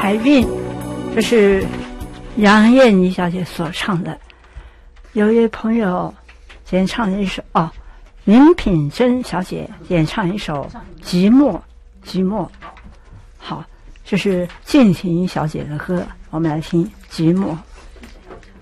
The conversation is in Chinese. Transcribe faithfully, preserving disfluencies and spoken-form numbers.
海韵，这是杨燕妮小姐所唱的。有一位朋友演唱了一首哦，林品珍小姐演唱一首《寂寞》，寂寞。好，这是静婷小姐的歌，我们来听《寂寞》。